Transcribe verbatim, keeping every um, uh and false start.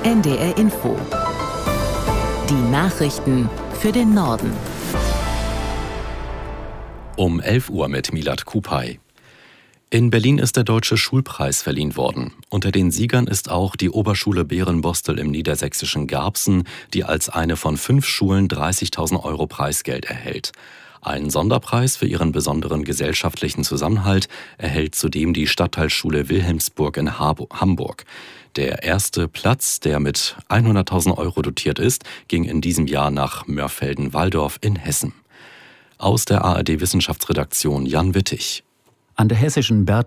N D R Info. Die Nachrichten für den Norden. Um elf Uhr mit Milad Kupay. In Berlin ist der Deutsche Schulpreis verliehen worden. Unter den Siegern ist auch die Oberschule Bärenbostel im niedersächsischen Garbsen, die als eine von fünf Schulen dreißigtausend Euro Preisgeld erhält. Einen Sonderpreis für ihren besonderen gesellschaftlichen Zusammenhalt erhält zudem die Stadtteilschule Wilhelmsburg in Hamburg. Der erste Platz, der mit hunderttausend Euro dotiert ist, ging in diesem Jahr nach Mörfelden-Walldorf in Hessen. Aus der A R D-Wissenschaftsredaktion Jan Wittig. An der hessischen Bert